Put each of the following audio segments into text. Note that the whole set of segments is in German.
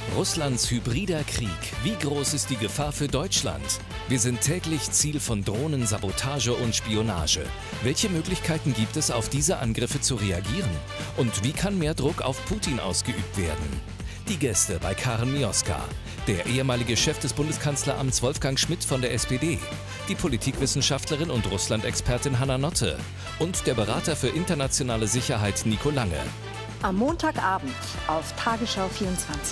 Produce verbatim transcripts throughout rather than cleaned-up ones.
Russlands hybrider Krieg. Wie groß ist die Gefahr für Deutschland? Wir sind täglich Ziel von Drohnen, Sabotage und Spionage. Welche Möglichkeiten gibt es, auf diese Angriffe zu reagieren? Und wie kann mehr Druck auf Putin ausgeübt werden? Die Gäste bei Karen Mioska. Der ehemalige Chef des Bundeskanzleramts Wolfgang Schmidt von der S P D, die Politikwissenschaftlerin und Russland-Expertin Hanna Notte und der Berater für internationale Sicherheit Nico Lange. Am Montagabend auf Tagesschau vierundzwanzig.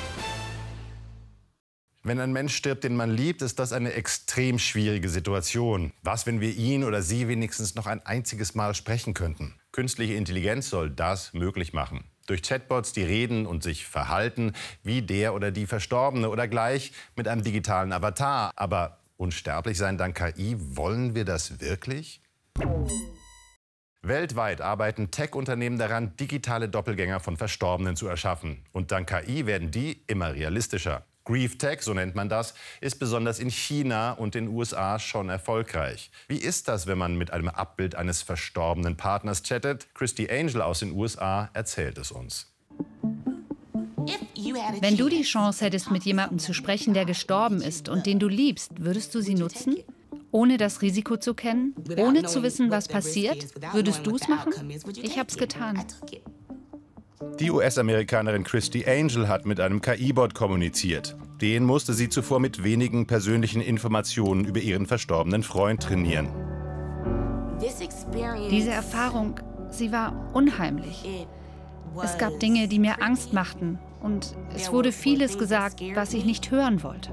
Wenn ein Mensch stirbt, den man liebt, ist das eine extrem schwierige Situation. Was, wenn wir ihn oder sie wenigstens noch ein einziges Mal sprechen könnten? Künstliche Intelligenz soll das möglich machen. Durch Chatbots, die reden und sich verhalten wie der oder die Verstorbene oder gleich mit einem digitalen Avatar. Aber unsterblich sein dank K I, wollen wir das wirklich? Weltweit arbeiten Tech-Unternehmen daran, digitale Doppelgänger von Verstorbenen zu erschaffen. Und dank K I werden die immer realistischer. Grief Tech, so nennt man das, ist besonders in China und den U S A schon erfolgreich. Wie ist das, wenn man mit einem Abbild eines verstorbenen Partners chattet? Christy Angel aus den U S A erzählt es uns. Wenn du die Chance hättest, mit jemandem zu sprechen, der gestorben ist und den du liebst, würdest du sie nutzen? Ohne das Risiko zu kennen? Ohne zu wissen, was passiert? Würdest du es machen? Ich habe es getan. Die U S-Amerikanerin Christy Angel hat mit einem K I-Bot kommuniziert. Den musste sie zuvor mit wenigen persönlichen Informationen über ihren verstorbenen Freund trainieren. Diese Erfahrung, sie war unheimlich. Es gab Dinge, die mir Angst machten. Und es wurde vieles gesagt, was ich nicht hören wollte.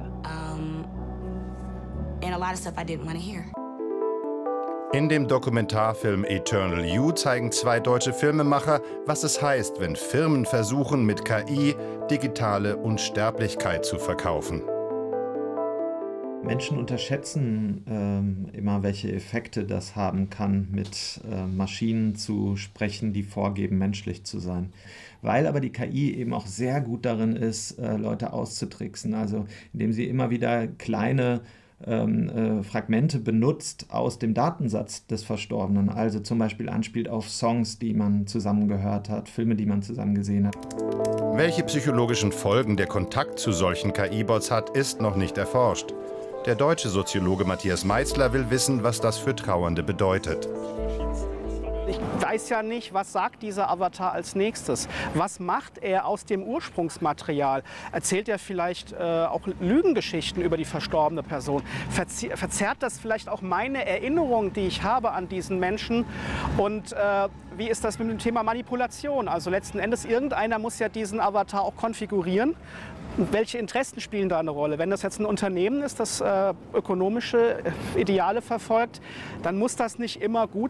In dem Dokumentarfilm Eternal You zeigen zwei deutsche Filmemacher, was es heißt, wenn Firmen versuchen, mit K I digitale Unsterblichkeit zu verkaufen. Menschen unterschätzen ähm, immer, welche Effekte das haben kann, mit äh, Maschinen zu sprechen, die vorgeben, menschlich zu sein. Weil aber die K I eben auch sehr gut darin ist, äh, Leute auszutricksen. Also indem sie immer wieder kleine ähm, äh, Fragmente benutzt aus dem Datensatz des Verstorbenen. Also zum Beispiel anspielt auf Songs, die man zusammen gehört hat, Filme, die man zusammen gesehen hat. Welche psychologischen Folgen der Kontakt zu solchen K I-Bots hat, ist noch nicht erforscht. Der deutsche Soziologe Matthias Meitzler will wissen, was das für Trauernde bedeutet. Ich weiß ja nicht, was sagt dieser Avatar als nächstes? Was macht er aus dem Ursprungsmaterial? Erzählt er vielleicht äh, auch Lügengeschichten über die verstorbene Person? Verzie- verzerrt das vielleicht auch meine Erinnerung, die ich habe an diesen Menschen? Und äh, wie ist das mit dem Thema Manipulation? Also letzten Endes, irgendeiner muss ja diesen Avatar auch konfigurieren. Und welche Interessen spielen da eine Rolle? Wenn das jetzt ein Unternehmen ist, das äh, ökonomische Ideale verfolgt, dann muss das nicht immer gut